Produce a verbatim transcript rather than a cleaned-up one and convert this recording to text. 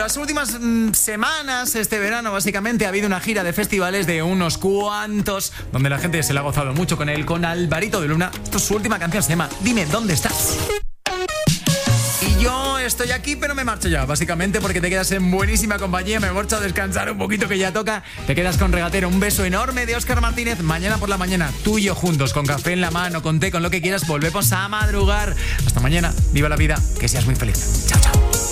las últimas mmm, semanas, este verano básicamente, ha habido una gira de festivales de unos cuantos, donde la gente se la ha gozado mucho con él, con Alvarito de Luna. Esto es su última canción, se llama Dime dónde estás. Y yo estoy aquí, pero me marcho ya, básicamente porque te quedas en buenísima compañía. Me marcho a descansar un poquito, que ya toca. Te quedas con Regatero. Un beso enorme de Óscar Martínez. Mañana por la mañana, tú y yo juntos, con café en la mano, con té, con lo que quieras, volvemos a madrugar. Hasta mañana. Viva la vida. Que seas muy feliz. Chao, chao.